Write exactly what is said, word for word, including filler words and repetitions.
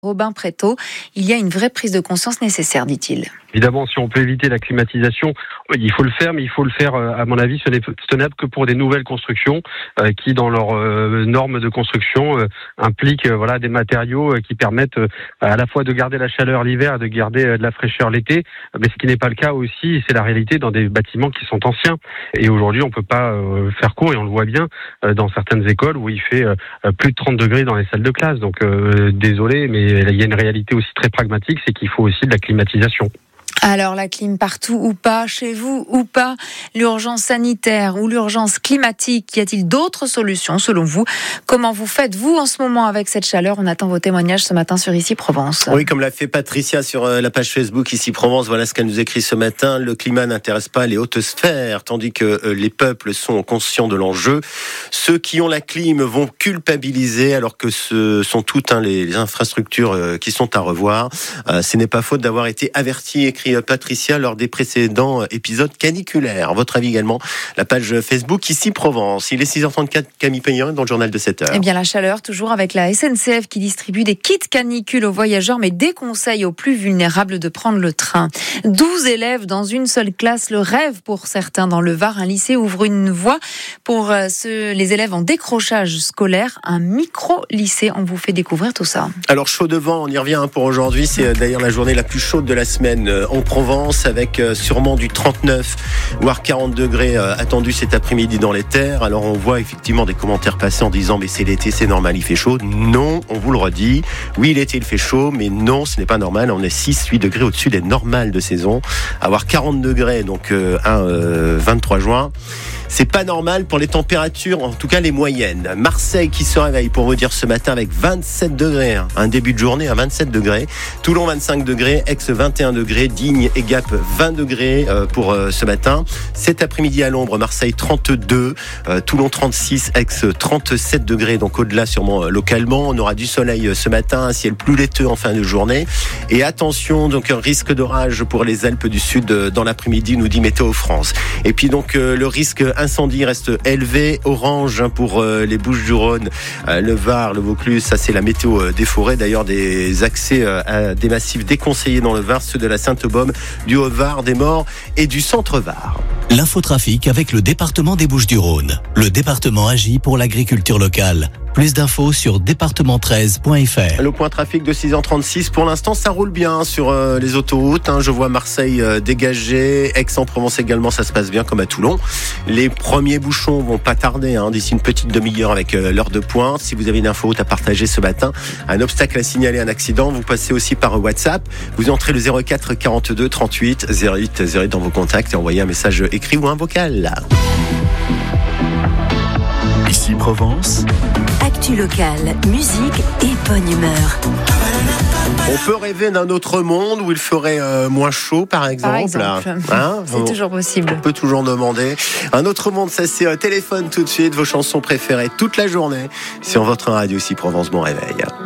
Robin Prétot, il y a une vraie prise de conscience nécessaire, dit-il. Évidemment, si on peut éviter la climatisation, il faut le faire, mais il faut le faire, à mon avis, ce n'est tenable que pour des nouvelles constructions euh, qui, dans leurs euh, normes de construction, euh, impliquent euh, voilà, des matériaux euh, qui permettent euh, à la fois de garder la chaleur l'hiver et de garder euh, de la fraîcheur l'été. Mais ce qui n'est pas le cas aussi, c'est la réalité dans des bâtiments qui sont anciens. Et aujourd'hui, on ne peut pas euh, faire court, et on le voit bien euh, dans certaines écoles où il fait euh, plus de trente degrés dans les salles de classe. Donc, euh, désolé, mais il y a une réalité aussi très pragmatique, c'est qu'il faut aussi de la climatisation. Alors, la clim partout ou pas, chez vous ou pas, l'urgence sanitaire ou l'urgence climatique, y a-t-il d'autres solutions selon vous ? Comment vous faites, vous, en ce moment, avec cette chaleur ? On attend vos témoignages ce matin sur Ici Provence. Oui, comme l'a fait Patricia sur la page Facebook Ici Provence, voilà ce qu'elle nous écrit ce matin. Le climat n'intéresse pas les hautes sphères, tandis que les peuples sont conscients de l'enjeu. Ceux qui ont la clim vont culpabiliser, alors que ce sont toutes hein, les, les infrastructures qui sont à revoir. Euh, ce n'est pas faute d'avoir été averti, écrit Patricia lors des précédents épisodes caniculaires. Votre avis également, la page Facebook Ici Provence. Il est six heures trente-quatre, Camille Payant dans le journal de sept heures. Eh bien, la chaleur, toujours avec la S N C F qui distribue des kits canicules aux voyageurs, mais déconseille aux plus vulnérables de prendre le train. douze élèves dans une seule classe, le rêve pour certains dans le Var. Un lycée ouvre une voie pour ceux, les élèves en décrochage scolaire. Un micro-lycée, on vous fait découvrir tout ça. Alors, chaud devant, on y revient pour aujourd'hui. C'est d'ailleurs la journée la plus chaude de la semaine en Provence, avec sûrement du trente-neuf voire quarante degrés attendus cet après-midi dans les terres. Alors on voit effectivement des commentaires passer en disant mais c'est l'été, c'est normal, il fait chaud. Non, on vous le redit, oui l'été il fait chaud, mais non, ce n'est pas normal. On est six huit degrés au-dessus des normales de saison. Avoir quarante degrés donc euh, un euh, vingt-trois juin, c'est pas normal pour les températures, en tout cas les moyennes. Marseille qui se réveille pour vous dire ce matin avec vingt-sept degrés, hein, un début de journée à vingt-sept degrés. Toulon vingt-cinq degrés, Aix vingt et un degrés, Digne et Gap vingt degrés euh, pour euh, ce matin. Cet après-midi à l'ombre, Marseille trente-deux, euh, Toulon trente-six, Aix trente-sept degrés, donc au-delà sûrement euh, localement. On aura du soleil euh, ce matin, un ciel plus laiteux en fin de journée. Et attention, donc un risque d'orage pour les Alpes du Sud euh, dans l'après-midi, nous dit Météo France. Et puis donc euh, le risque incendie reste élevé, orange hein, pour euh, les Bouches-du-Rhône, euh, le Var, le Vaucluse, ça c'est la météo euh, des forêts. D'ailleurs, des accès euh, à des massifs déconseillés dans le Var, ceux de la Sainte-Baume, du Haut-Var, des Maures et du Centre-Var. L'infotrafic avec le département des Bouches-du-Rhône. Le département agit pour l'agriculture locale. Plus d'infos sur département treize point f r. Le point trafic de six heures trente-six, pour l'instant ça roule bien sur euh, les autoroutes. Hein. Je vois Marseille euh, dégagé, Aix-en-Provence également, ça se passe bien comme à Toulon. Les premiers bouchons vont pas tarder, hein, d'ici une petite demi-heure avec euh, l'heure de pointe. Si vous avez une info à partager ce matin, un obstacle à signaler, un accident, vous passez aussi par WhatsApp. Vous entrez le zéro quatre quarante-deux trente-huit zéro huit zéro huit dans vos contacts et envoyez un message écrit ou un vocal. Ici Provence. Actu locale, musique et bonne humeur. On peut rêver d'un autre monde où il ferait euh, moins chaud, par exemple. Par exemple. Hein, c'est on, toujours possible. On peut toujours demander. Un autre monde, ça c'est euh, téléphone tout de suite, vos chansons préférées toute la journée sur votre radio Ici Provence. Bon réveil.